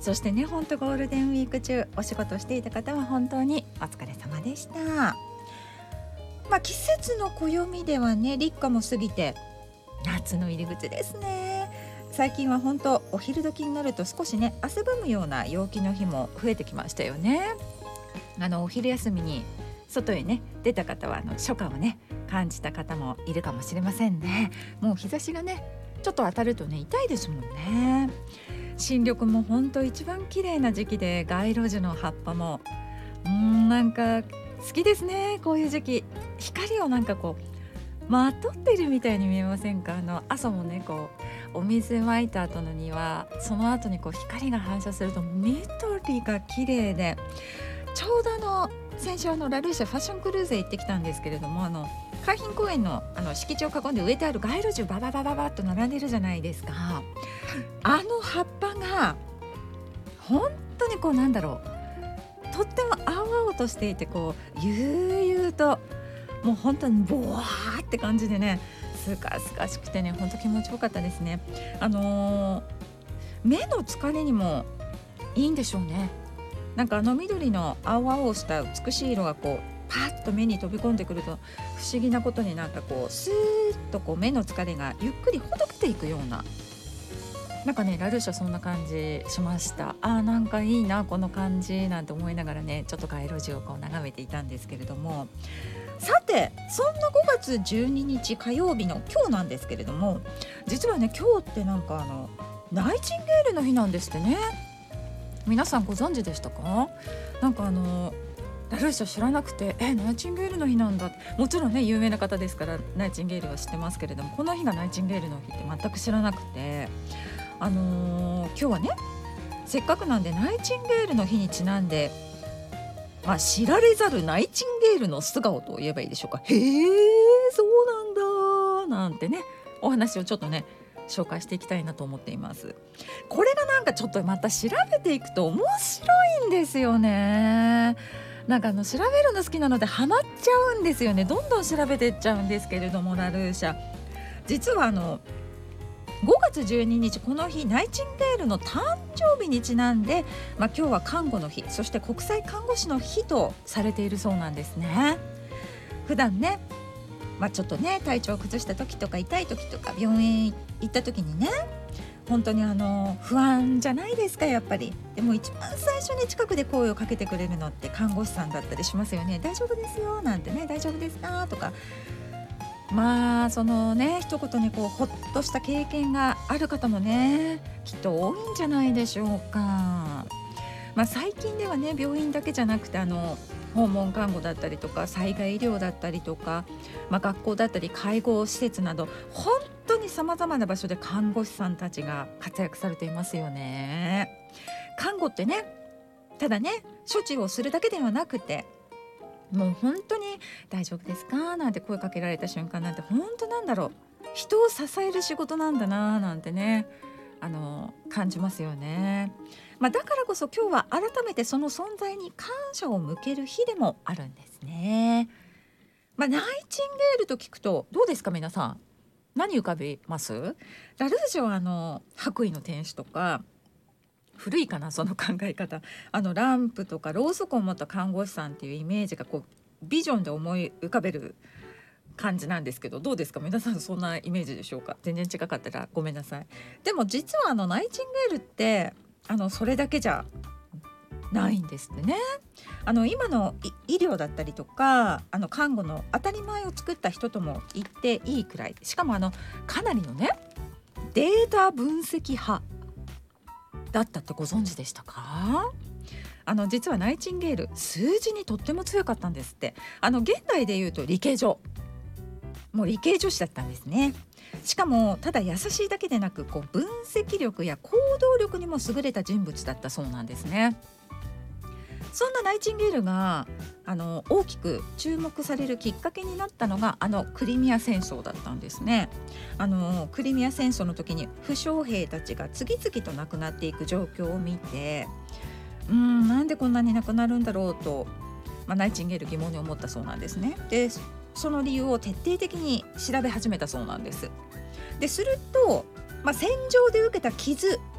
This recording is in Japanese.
そしてね、本当ゴールデンウィーク中お仕事していた方は本当にお疲れ様でした。季節の暦ではね、立夏も過ぎて夏の入り口ですね。最近は本当お昼時になると少しね、汗ばむような陽気の日も増えてきましたよね。お昼休みに外へね出た方は初夏をね感じた方もいるかもしれませんね。もう日差しがねちょっと当たるとね痛いですもんね。新緑も本当一番綺麗な時期で、街路樹の葉っぱもなんか好きですね。こういう時期光をなんかこうまとっているみたいに見えませんか？朝もねこうお水まいた後の庭、その後にこう光が反射すると緑が綺麗で、ちょうど先週ラルーシャファッションクルーズへ行ってきたんですけれども、海浜公園の敷地を囲んで植えてある街路樹バババババッと並んでるじゃないですか。葉っぱが本当にこうとっても青々としていて、こう悠々ともう本当にボワーって感じでね、すがすがしくてね、本当気持ちよかったですね。目の疲れにもいいんでしょうね。緑の青々した美しい色がこうパッと目に飛び込んでくると、不思議なことにこうスーッとこう目の疲れがゆっくりほどけていくような、ラルーシャそんな感じしました。いいなこの感じなんて思いながらね、ちょっと街路樹をこう眺めていたんですけれども、さてそんな5月12日火曜日の今日なんですけれども、実はね今日ってナイチンゲールの日なんですってね。皆さんご存知でしたか？ラルーシャ知らなくて、ナイチンゲールの日なんだ。もちろんね有名な方ですからナイチンゲールは知ってますけれども、この日がナイチンゲールの日って全く知らなくて、今日はねせっかくなんでナイチンゲールの日にちなんで、知られざるナイチンゲールの素顔と言えばいいでしょうか。へー、そうなんだなんてね、お話をちょっとね紹介していきたいなと思っています。これがちょっとまた調べていくと面白いんですよね。調べるの好きなのでハマっちゃうんですよね。どんどん調べていっちゃうんですけれども、ラルーシャ実は5月12日この日、ナイチンゲールの誕生日にちなんで、今日は看護の日、そして国際看護師の日とされているそうなんですね。普段ねちょっとね体調を崩した時とか痛い時とか病院行った時にね、本当に不安じゃないですか、やっぱり。でも一番最初に近くで声をかけてくれるのって看護師さんだったりしますよね。大丈夫ですよなんてね、大丈夫ですかとか、そのね一言にこうほっとした経験がある方もねきっと多いんじゃないでしょうか。最近ではね病院だけじゃなくて訪問看護だったりとか災害医療だったりとか、学校だったり介護施設など本当に様々な場所で看護師さんたちが活躍されていますよね。看護ってねただね処置をするだけではなくて、もう本当に大丈夫ですかなんて声かけられた瞬間なんて、本当人を支える仕事なんだななんてね感じますよね。だからこそ今日は改めてその存在に感謝を向ける日でもあるんですね。ナイチンゲールと聞くとどうですか、皆さん何浮かびます？ラルーシャは白衣の天使とか、古いかなその考え方、ランプとかろうそくを持った看護師さんっていうイメージがこうビジョンで思い浮かべる感じなんですけど、どうですか皆さん、そんなイメージでしょうか？全然違かったらごめんなさい。でも実はナイチンゲールってそれだけじゃないんですってね。今の医療だったりとか看護の当たり前を作った人とも言っていいくらい、しかもかなりのねデータ分析派だったってご存知でしたか？実はナイチンゲール数字にとっても強かったんですって。現代でいうと理系女子だったんですね。しかもただ優しいだけでなくこう分析力や行動力にも優れた人物だったそうなんですね。そんなナイチンゲールが大きく注目されるきっかけになったのがクリミア戦争だったんですね。クリミア戦争の時に負傷兵たちが次々と亡くなっていく状況を見て、なんでこんなに亡くなるんだろうと、ナイチンゲール疑問に思ったそうなんですね。でその理由を徹底的に調べ始めたそうなんです。ですると、戦場で受けた傷